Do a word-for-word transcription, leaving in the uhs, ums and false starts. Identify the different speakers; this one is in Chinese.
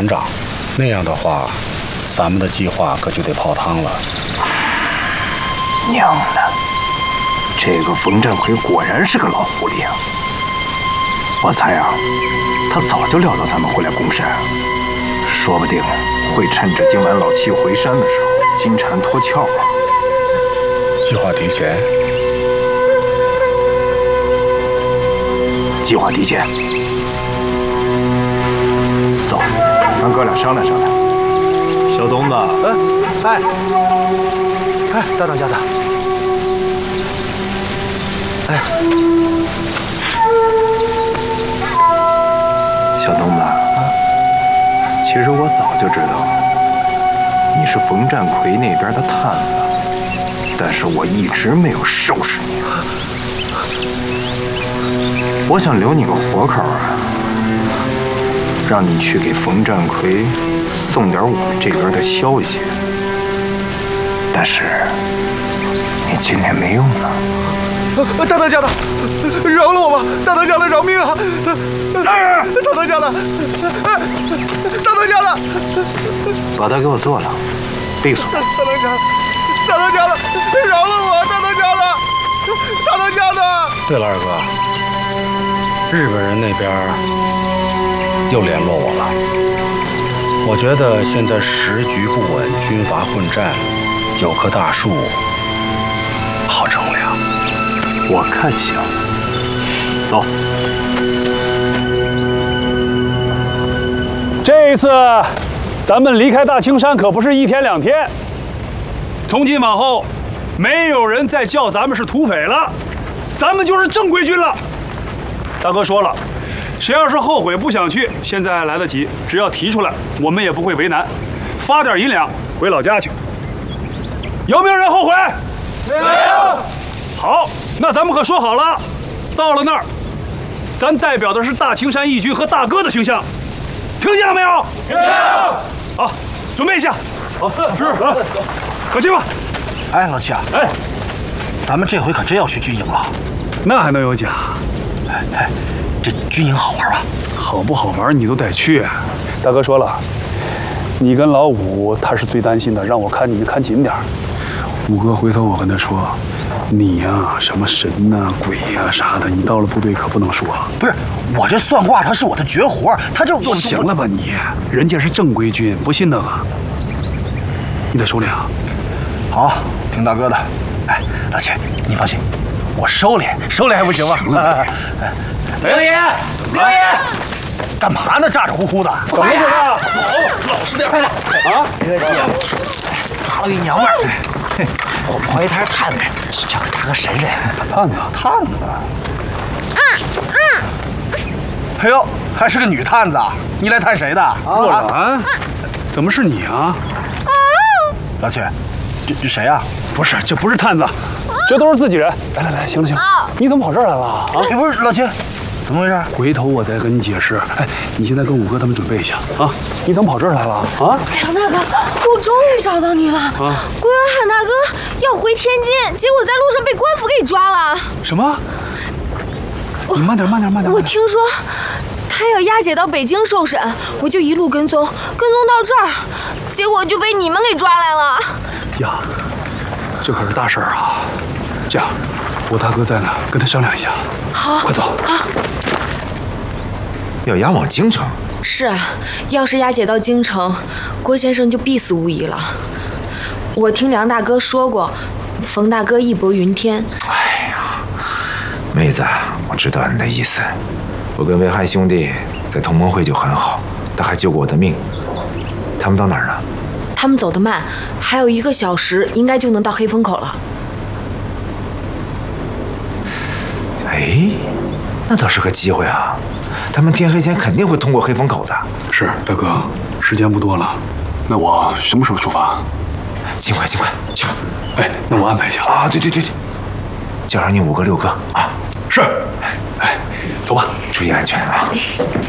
Speaker 1: 团长，那样的话，咱们的计划可就得泡汤了。
Speaker 2: 娘的，这个冯占奎果然是个老狐狸啊！我猜啊，他早就料到咱们会来攻山，说不定会趁着今晚老七回山的时候金蝉脱壳啊。
Speaker 1: 计划提前。
Speaker 2: 计划提前，走，咱哥俩商量商量。小东子，
Speaker 3: 嗯，哎，哎，等等，家的，哎，
Speaker 2: 小东子，啊，其实我早就知道你是冯占奎那边的探子，但是我一直没有收拾你。 我想留你个活口啊，让你去给冯占奎送点我们这边的消息。但是你今天没用啊！
Speaker 3: 大当家的，饶了我吧！大当家的，饶命啊！大当家的，大当家的，
Speaker 2: 把他给我做了，利索。
Speaker 3: 大当家，大当家的，饶了我！大当家的，大当家的。
Speaker 1: 对了，二哥。 日本人那边又联络我了，我觉得现在时局不稳，军阀混战，有棵大树好乘凉。
Speaker 2: 我看行。走。
Speaker 4: 这一次，咱们离开大青山可不是一天两天。从今往后，没有人再叫咱们是土匪了，咱们就是正规军了。 大哥说了，谁要是后悔不想去，现在来得及，只要提出来，我们也不会为难，发点银两回老家去。有没有人后悔？没有。好，那咱们可说好了，到了那儿，咱代表的是大青山义军和大哥的形象，听见了没有？听见了。好，准备一下。好，是。可去吧。
Speaker 3: 哎，老七啊，
Speaker 4: 哎，
Speaker 3: 咱们这回可真要去军营了。
Speaker 4: 那还能有假？
Speaker 3: 哎哎，这军营好玩吧？
Speaker 4: 好不好玩你都得去。大哥说了，你跟老五他是最担心的，让我看你们看紧点。五哥回头我跟他说，你呀、啊、什么神呐、啊、鬼呀、啊、啥的，你到了部队可不能说。
Speaker 3: 不是，我这算卦他是我的绝活，他就
Speaker 4: 行了吧你？人家是正规军，不信那个。你得收敛啊。
Speaker 3: 好，听大哥的。哎，老七，你放心。 我收敛，收敛还不行吗？
Speaker 5: 刘爷，刘爷，
Speaker 3: 干嘛呢？咋咋呼呼的？
Speaker 4: 怎么回事啊？
Speaker 5: 老实点，快点！啊，刘爷，好一娘们儿，我朋友他是探子，叫他当个神人。
Speaker 4: 探子，
Speaker 3: 探子。哎呦，还是个女探子啊！你来探谁的？
Speaker 4: 若兰，怎么是你啊？
Speaker 3: 老七，这这谁啊？
Speaker 4: 不是，这不是探子。 这都是自己人，来来来，行了行了，你怎么跑这儿来了啊？
Speaker 3: 哎，不是老七，怎么回事？
Speaker 4: 回头我再跟你解释。哎，你现在跟五哥他们准备一下啊！你怎么跑这儿来了啊？
Speaker 6: 梁大哥，我终于找到你了！啊，归元海大哥要回天津，结果在路上被官府给抓了。
Speaker 4: 什么？你慢点，慢点，慢点！
Speaker 6: 我听说他要押解到北京受审，我就一路跟踪，跟踪到这儿，结果就被你们给抓来了。
Speaker 4: 呀，这可是大事儿啊！ 这样，我大哥在呢，跟他商量一下。
Speaker 6: 好，
Speaker 4: 快走。
Speaker 6: 好。
Speaker 7: 要押往京城？
Speaker 6: 是啊，要是押解到京城，郭先生就必死无疑了。我听梁大哥说过，冯大哥义薄云天。
Speaker 7: 哎呀，妹子，我知道你的意思。我跟魏汉兄弟在同盟会就很好，他还救过我的命。他们到哪儿呢？
Speaker 6: 他们走得慢，还有一个小时，应该就能到黑风口了。
Speaker 7: 哎，那倒是个机会啊！他们天黑前肯定会通过黑风口的。
Speaker 4: 是，大哥，时间不多了，那我什么时候出发？
Speaker 7: 尽快，尽快，去吧。
Speaker 4: 哎，那我安排一下
Speaker 7: 啊！对对对对，叫上你五个六个啊！
Speaker 4: 是。哎，走吧，
Speaker 7: 注意安全啊！